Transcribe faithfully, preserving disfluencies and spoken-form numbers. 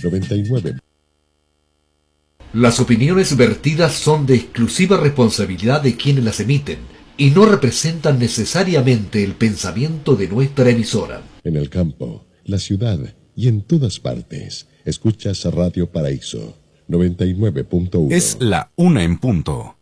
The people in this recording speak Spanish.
noventa y nueve. Las opiniones vertidas son de exclusiva responsabilidad de quienes las emiten y no representan necesariamente el pensamiento de nuestra emisora. En el campo, la ciudad y en todas partes, escuchas Radio Paraíso noventa y nueve punto uno. Es la una en punto.